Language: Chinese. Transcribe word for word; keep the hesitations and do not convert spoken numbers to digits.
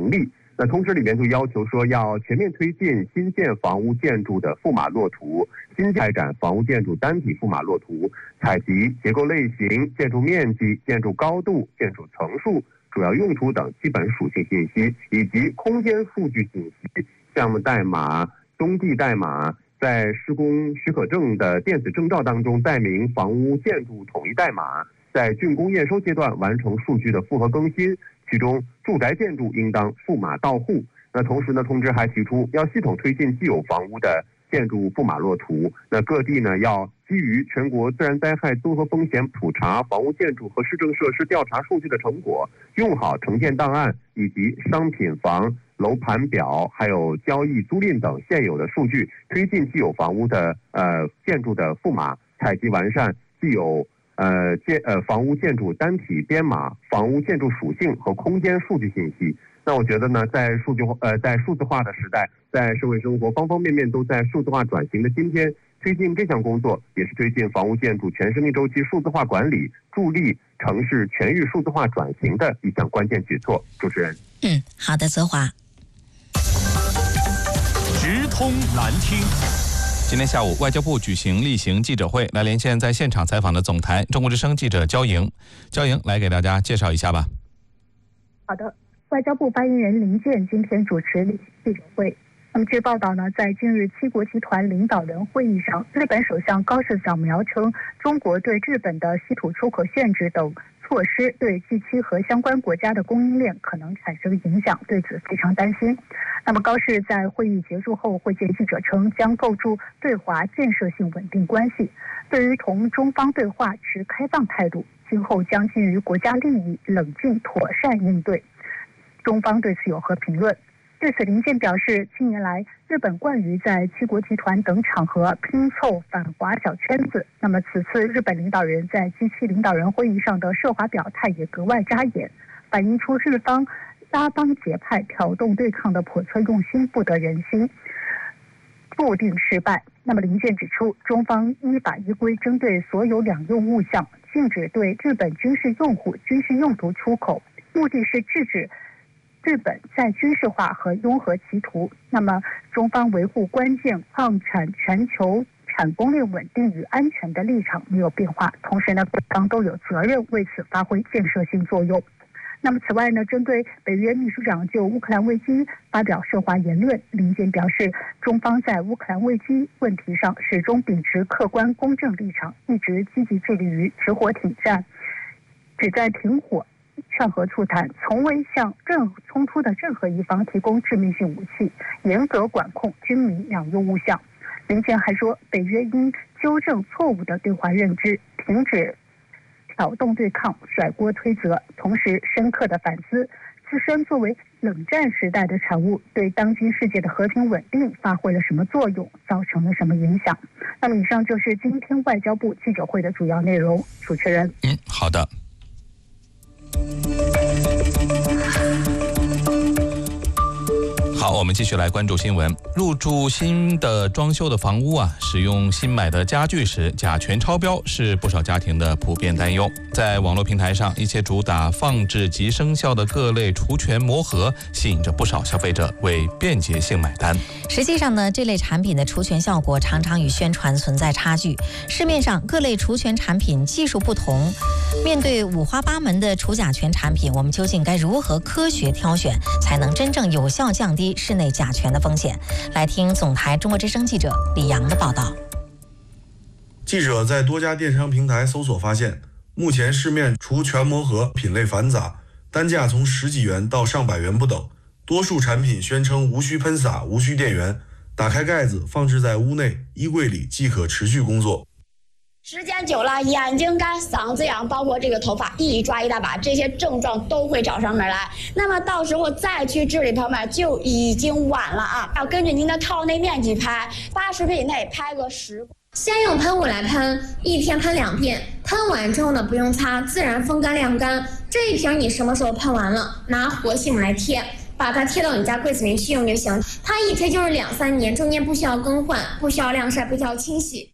成立。那通知里面就要求说，要全面推进新建房屋建筑的覆码落图，新开展房屋建筑单体覆码落图，采集结构类型、建筑面积、建筑高度、建筑层数、主要用途等基本属性信息，以及空间数据信息、项目代码、宗地代码，在施工许可证的电子证照当中代明房屋建筑统一代码，在竣工验收阶段完成数据的复核更新。其中，住宅建筑应当覆码到户。那同时呢，通知还提出要系统推进既有房屋的建筑覆码落图。那各地呢，要基于全国自然灾害综合风险普查房屋建筑和市政设施调查数据的成果，用好城建档案以及商品房楼盘表，还有交易租赁等现有的数据，推进既有房屋的呃建筑的覆码，采集完善既有。呃建呃房屋建筑单体编码、房屋建筑属性和空间数据信息。那我觉得呢，在数据呃在数字化的时代，在社会生活方方面面都在数字化转型的今天，推进这项工作，也是推进房屋建筑全生命周期数字化管理、助力城市全域数字化转型的一项关键举措。主持人， 嗯，好的，泽华。 直通难听。今天下午，外交部举行例行记者会，来连线在现场采访的总台中国之声记者焦莹。焦莹来给大家介绍一下吧。 好的，外交部发言人林健今天主持例行记者会。那么据报道呢，在近日七国集团领导人会议上，日本首相高市早苗称，中国对日本的稀土出口限制等措施对 G 七 和相关国家的供应链可能产生影响，对此非常担心。那么高市在会议结束后会见记者称，将构筑对华建设性稳定关系，对于同中方对话持开放态度，今后将基于国家利益冷静妥善应对。中方对此有何评论？对此，林健表示，近年来日本惯于在七国集团等场合拼凑反华小圈子，那么此次日本领导人在 G 七 领导人会议上的涉华表态也格外扎眼，反映出日方拉帮结派、挑动对抗的叵测用心不得人心，注定失败。那么林健指出，中方依法依规针对所有两用物项禁止对日本军事用户、军事用途出口，目的是制止日本在军事化和拥核企图。那么中方维护关键矿产全球产供链稳定与安全的立场没有变化，同时呢，各方都有责任为此发挥建设性作用。那么此外呢，针对北约秘书长就乌克兰危机发表涉华言论，林健表示，中方在乌克兰危机问题上始终秉持客观公正立场，一直积极致力于止火停战，旨在停火、劝和促谈，从未向任何冲突的任何一方提供致命性武器，严格管控军民两用物项。林健还说，北约应纠正错误的对华认知，停止挑动对抗、甩锅推责，同时深刻的反思自身作为冷战时代的产物，对当今世界的和平稳定发挥了什么作用，造成了什么影响。那么以上就是今天外交部记者会的主要内容。主持人， 嗯，好的。好，我们继续来关注新闻。入住新的装修的房屋啊，使用新买的家具时甲醛超标是不少家庭的普遍担忧。在网络平台上，一些主打放置及生效的各类除醛膜盒，吸引着不少消费者为便捷性买单。 实际上呢，这类产品的除醛效果常常与宣传存在差距。市面上各类除醛产品技术不同，面对五花八门的除甲醛产品，我们究竟该如何科学挑选，才能真正有效降低室内甲醛的风险？来听总台中国之声记者李阳的报道。 记者在多家电商平台搜索发现，目前市面除醛膜盒品类繁杂，单价从十几元到上百元不等。多数产品宣称无需喷洒、无需电源，打开盖子放置在屋内衣柜里即可持续工作。 时间久了，眼睛干、嗓子痒，包括这个头发一抓一大把，这些症状都会找上门来。那么到时候再去治理，朋友们就已经晚了啊！要根据您的套内面积拍，八十平以内拍个十。 先用喷雾来喷，一天喷两遍，喷完之后呢不用擦，自然风干晾干。这一瓶你什么时候喷完了，拿活性来贴，把它贴到你家柜子里去用就行。它一贴就是两三年，中间不需要更换，不需要晾晒，不需要清洗。